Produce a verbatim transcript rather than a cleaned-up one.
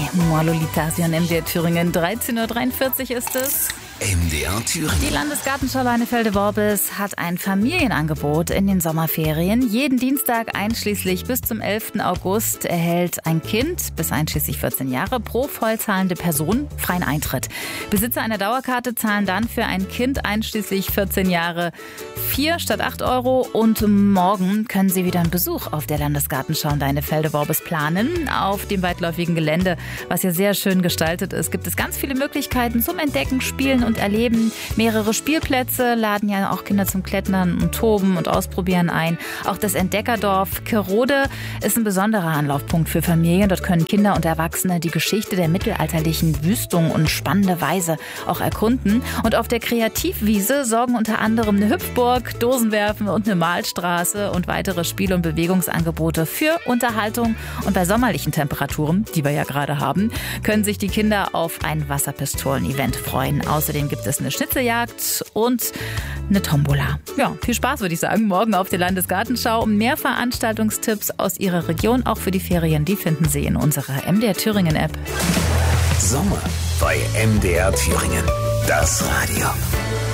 Moi Lolita, Sie hören M D R Thüringen. dreizehn Uhr dreiundvierzig ist es. M D R Thüringen. Die Landesgartenschau Leinefelde-Worbis hat ein Familienangebot in den Sommerferien. Jeden Dienstag einschließlich bis zum elften August erhält ein Kind bis einschließlich vierzehn Jahre pro vollzahlende Person freien Eintritt. Besitzer einer Dauerkarte zahlen dann für ein Kind einschließlich vierzehn Jahre vier statt acht Euro. Und morgen können Sie wieder einen Besuch auf der Landesgartenschau Leinefelde-Worbis planen. Auf dem weitläufigen Gelände, was ja sehr schön gestaltet ist, gibt es ganz viele Möglichkeiten zum Entdecken, Spielen und Erleben. Mehrere Spielplätze laden ja auch Kinder zum Klettern und Toben und Ausprobieren ein. Auch das Entdeckerdorf Kerode ist ein besonderer Anlaufpunkt für Familien. Dort können Kinder und Erwachsene die Geschichte der mittelalterlichen Wüstung und spannende Weise auch erkunden. Und auf der Kreativwiese sorgen unter anderem eine Hüpfburg, Dosenwerfen und eine Malstraße und weitere Spiel- und Bewegungsangebote für Unterhaltung. Und bei sommerlichen Temperaturen, die wir ja gerade haben, können sich die Kinder auf ein Wasserpistolen-Event freuen. Außerdem gibt es eine Schnitzeljagd und eine Tombola. Ja, viel Spaß, würde ich sagen, morgen auf der Landesgartenschau. Mehr Veranstaltungstipps aus Ihrer Region, auch für die Ferien, die finden Sie in unserer M D R Thüringen App. Sommer bei M D R Thüringen. Das Radio.